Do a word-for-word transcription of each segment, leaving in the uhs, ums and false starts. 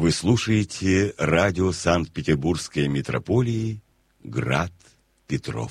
Вы слушаете радио Санкт-Петербургской митрополии «Град Петров».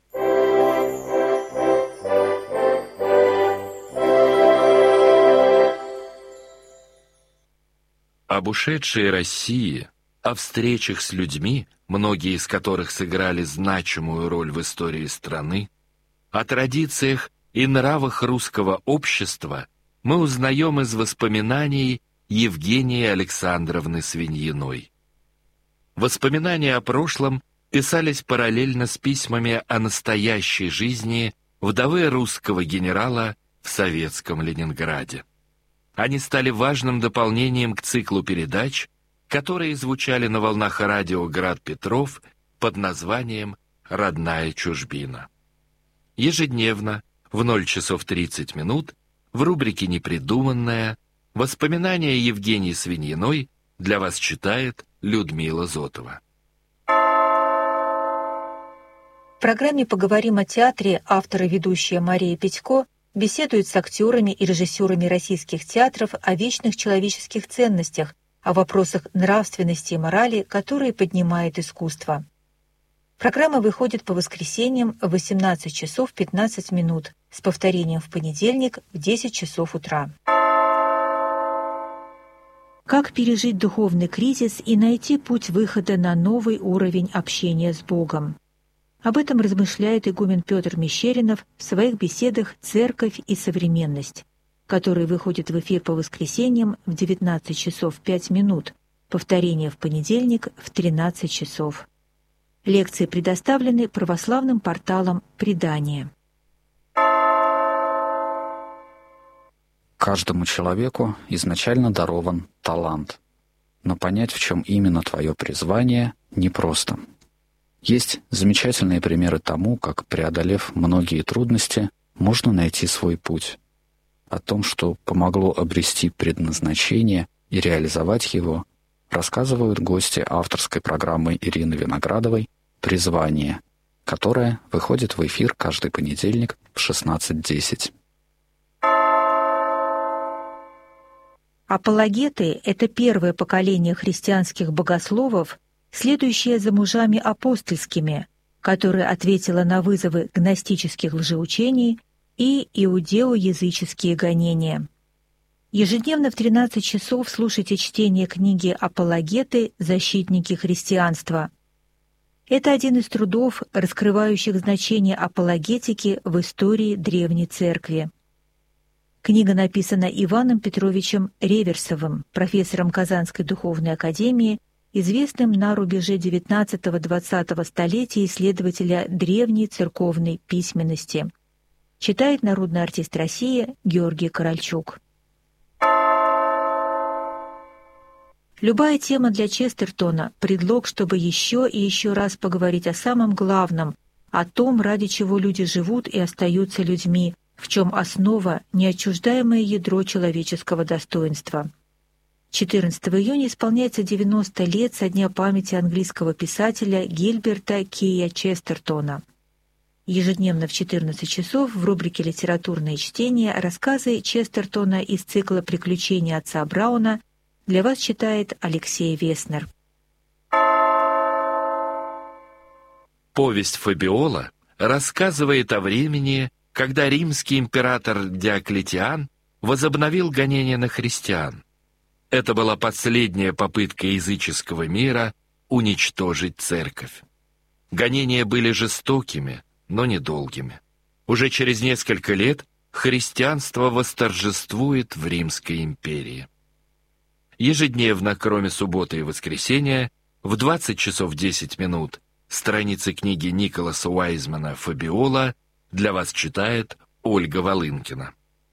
Об ушедшей России, о встречах с людьми, многие из которых сыграли значимую роль в истории страны, о традициях и нравах русского общества мы узнаем из воспоминаний Евгении Александровны Свиньиной. Воспоминания о прошлом писались параллельно с письмами о настоящей жизни вдовы русского генерала в советском Ленинграде. Они стали важным дополнением к циклу передач, которые звучали на волнах радио «Град Петров» под названием «Родная чужбина». Ежедневно в ноль часов тридцать минут в рубрике «Непридуманное» воспоминания Евгении Свиньиной для вас читает Людмила Зотова. В программе «Поговорим о театре» автор и ведущая Мария Петько беседует с актерами и режиссерами российских театров о вечных человеческих ценностях, о вопросах нравственности и морали, которые поднимает искусство. Программа выходит по воскресеньям в восемнадцать часов пятнадцать минут, с повторением в понедельник в десять часов утра. Как пережить духовный кризис и найти путь выхода на новый уровень общения с Богом? Об этом размышляет игумен Петр Мещеринов в своих беседах «Церковь и современность», которые выходят в эфир по воскресеньям в девятнадцать часов пять минут, повторение в понедельник в тринадцать часов. Лекции предоставлены православным порталом «Предание». Каждому человеку изначально дарован талант, но понять, в чем именно твое призвание, непросто. Есть замечательные примеры тому, как, преодолев многие трудности, можно найти свой путь. О том, что помогло обрести предназначение и реализовать его, рассказывают гости авторской программы Ирины Виноградовой «Призвание», которая выходит в эфир каждый понедельник в шестнадцать десять. Апологеты — это первое поколение христианских богословов, следующее за мужами апостольскими, которое ответило на вызовы гностических лжеучений и иудео-языческие гонения. Ежедневно в тринадцать часов слушайте чтение книги «Апологеты. Защитники христианства». Это один из трудов, раскрывающих значение апологетики в истории Древней Церкви. Книга написана Иваном Петровичем Реверсовым, профессором Казанской духовной академии, известным на рубеже девятнадцатого-двадцатого столетия исследователя древней церковной письменности. Читает народный артист России Георгий Корольчук. Любая тема для Честертона — предлог, чтобы еще и еще раз поговорить о самом главном, о том, ради чего люди живут и остаются людьми, в чем основа — неотчуждаемое ядро человеческого достоинства. четырнадцатого июня исполняется девяносто лет со дня памяти английского писателя Гильберта Кея Честертона. Ежедневно в четырнадцать часов в рубрике «Литературные чтения» рассказы Честертона из цикла «Приключения отца Брауна» для вас читает Алексей Веснер. Повесть «Фабиола» рассказывает о времени, когда римский император Диоклетиан возобновил гонения на христиан. Это была последняя попытка языческого мира уничтожить церковь. Гонения были жестокими, но недолгими. Уже через несколько лет христианство восторжествует в Римской империи. Ежедневно, кроме субботы и воскресенья, в двадцать часов десять минут страницы книги Николаса Уайзмана «Фабиола» для вас читает Ольга Волынкина.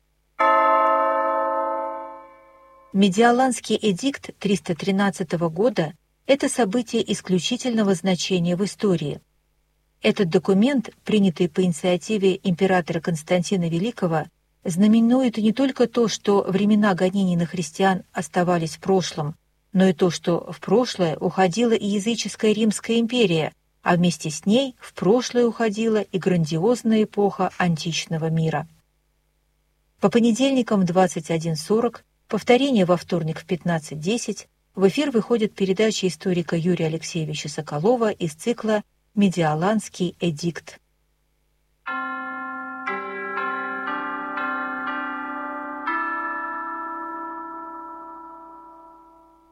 Медиаланский эдикт триста тринадцатого года – это событие исключительного значения в истории. Этот документ, принятый по инициативе императора Константина Великого, знаменует не только то, что времена гонений на христиан оставались в прошлом, но и то, что в прошлое уходила и языческая Римская империя, а вместе с ней в прошлое уходила и грандиозная эпоха античного мира. По понедельникам в двадцать один сорок, повторение во вторник в пятнадцать десять, в эфир выходит передача историка Юрия Алексеевича Соколова из цикла «Медиаланский эдикт».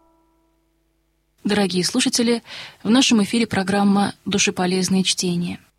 Дорогие слушатели, в нашем эфире программа «Душеполезные чтения».